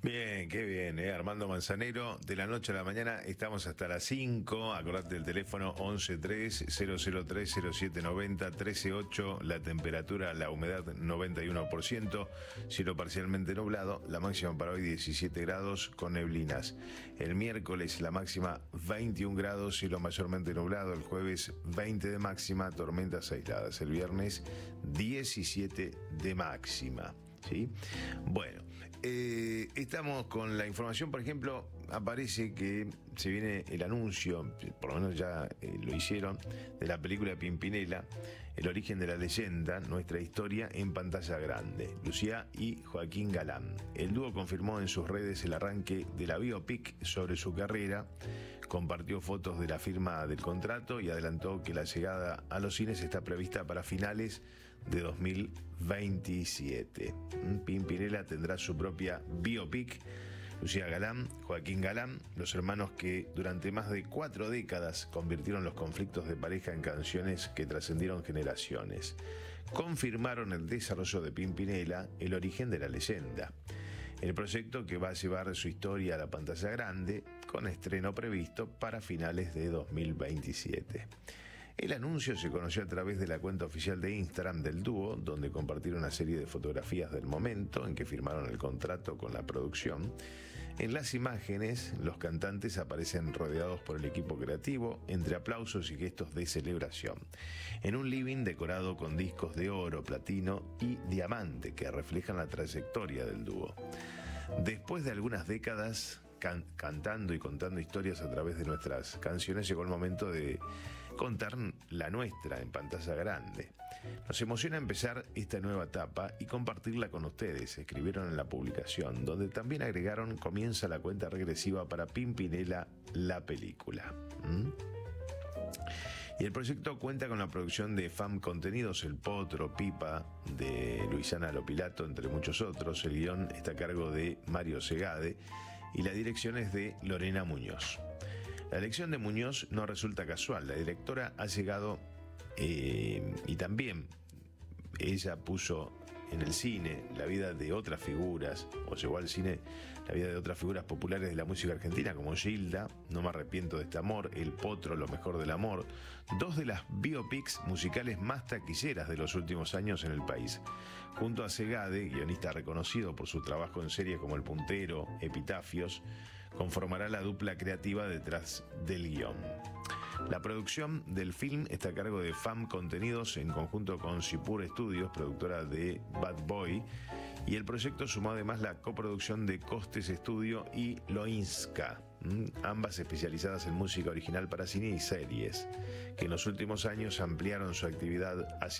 Bien, qué bien, Armando Manzanero. De la noche a la mañana estamos hasta las 5. Acordate del teléfono 1130030790, 138, la temperatura, la humedad 91%, cielo parcialmente nublado, la máxima para hoy 17 grados con neblinas. El miércoles la máxima 21 grados, cielo mayormente nublado. El jueves 20 de máxima, tormentas aisladas. El viernes 17 de máxima. ¿Sí? Bueno, estamos con la información. Por ejemplo, aparece que se viene el anuncio, por lo menos ya lo hicieron, de la película Pimpinela, el origen de la leyenda, nuestra historia en pantalla grande. Lucía y Joaquín Galán. El dúo confirmó en sus redes el arranque de la biopic sobre su carrera, compartió fotos de la firma del contrato y adelantó que la llegada a los cines está prevista para finales de 2027. Pimpinela tendrá su propia biopic. Lucía Galán, Joaquín Galán, los hermanos que durante más de 4 décadas convirtieron los conflictos de pareja en canciones que trascendieron generaciones, confirmaron el desarrollo de Pimpinela, el origen de la leyenda. El proyecto que va a llevar su historia a la pantalla grande, con estreno previsto para finales de 2027. El anuncio se conoció a través de la cuenta oficial de Instagram del dúo, donde compartieron una serie de fotografías del momento en que firmaron el contrato con la producción. En las imágenes, los cantantes aparecen rodeados por el equipo creativo, entre aplausos y gestos de celebración, en un living decorado con discos de oro, platino y diamante que reflejan la trayectoria del dúo. Después de algunas décadas cantando y contando historias a través de nuestras canciones, llegó el momento de contar la nuestra en pantalla grande. Nos emociona empezar esta nueva etapa y compartirla con ustedes, escribieron en la publicación, donde también agregaron: comienza la cuenta regresiva para Pimpinela, la película. Y el proyecto cuenta con la producción de FAM Contenidos, El Potro, Pipa, de Luisana Lopilato, entre muchos otros. El guión está a cargo de Mario Segade y la dirección es de Lorena Muñoz. La elección de Muñoz no resulta casual. La directora ha llegado y también ella puso en el cine la vida de otras figuras, o llevó al cine la vida de otras figuras populares de la música argentina, como Gilda, No me arrepiento de este amor, El Potro, Lo mejor del amor, dos de las biopics musicales más taquilleras de los últimos años en el país. Junto a Segade, guionista reconocido por su trabajo en series como El Puntero, Epitafios, conformará la dupla creativa detrás del guión. La producción del film está a cargo de FAM Contenidos en conjunto con Sipur Studios, productora de Bad Boy, y el proyecto sumó además la coproducción de Costes Studio y Loinska, ambas especializadas en música original para cine y series, que en los últimos años ampliaron su actividad hacia